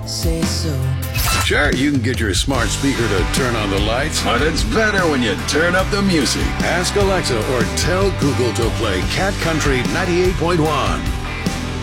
say so. Sure, you can get your smart speaker to turn on the lights, but it's better when you turn up the music. Ask Alexa or tell Google to play Cat Country 98.1.